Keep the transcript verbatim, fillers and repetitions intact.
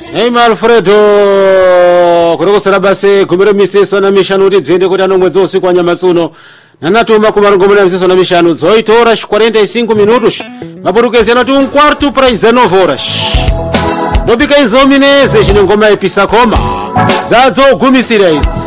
Neymar Alfredo kurokosera basi kumiro miseso na mishanu tidzende kuti ano mwedzi usiku wa Nyamatsuno nanatuma kumarongomera miseso na mishanu oito horas quarenta e cinco minutos maportuguese anati um quarto para as dezenove horas ndobika izomineze chine ngoma episa koma zadzo gumisira idzi